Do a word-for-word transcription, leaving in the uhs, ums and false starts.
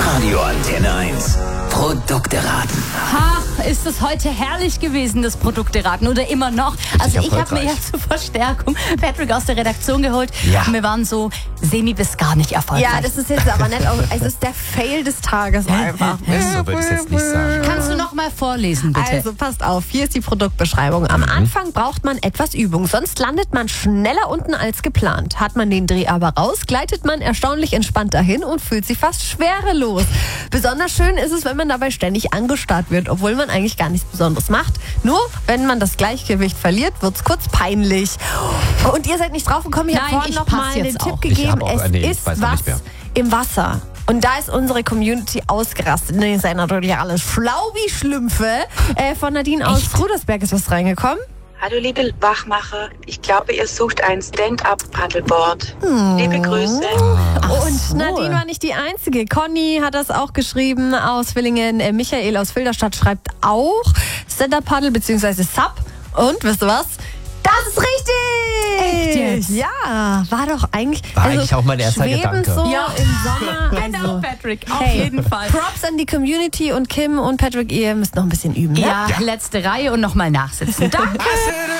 Radio Antenne eins. Produkte raten. Ha, ist es heute herrlich gewesen, das Produkte raten, oder immer noch? Also ich habe mir ja zur Verstärkung Patrick aus der Redaktion geholt. Ja. Und wir waren so semi bis gar nicht erfolgreich. Ja, das ist jetzt aber nicht, auch- es ist der Fail des Tages einfach. So würde ich es jetzt nicht sagen. Kannst du noch mal vorlesen, bitte? Also passt auf, hier ist die Produktbeschreibung. Am Anfang braucht man etwas Übung, sonst landet man schneller unten als geplant. Hat man den Dreh aber raus, gleitet man erstaunlich entspannt dahin und fühlt sich fast schwerelos. Besonders schön ist es, wenn man dabei ständig angestarrt wird, obwohl man eigentlich gar nichts Besonderes macht. Nur, wenn man das Gleichgewicht verliert, wird's kurz peinlich. Und ihr seid nicht drauf gekommen, ich habe Nein, vorhin ich noch pass mal den jetzt Tipp auch. Ich gegeben, hab auch- es nee, ich ist weiß auch was nicht mehr. im Wasser. Und da ist unsere Community ausgerastet. Nee, ist ja natürlich alles schlau wie Schlümpfe. Äh, von Nadine aus Rudersberg ist was reingekommen. Hallo liebe Wachmacher, ich glaube, ihr sucht ein Stand-up-Paddleboard. Liebe Grüße. Und so. Nadine war nicht die Einzige. Conny hat das auch geschrieben aus Villingen. Äh, Michael aus Filderstadt schreibt auch Stand-up-Paddle bzw. Sub. Und wisst ihr was? Das ist richtig! Echt jetzt? Ja, war doch eigentlich... War eigentlich auch mein erster schweben Gedanke. so Ja. im Sommer. Genau, Also, Patrick, auf hey, jeden Fall. Props an die Community und Kim und Patrick, ihr müsst noch ein bisschen üben. Ne? Ja, letzte Reihe und noch mal nachsitzen. Danke.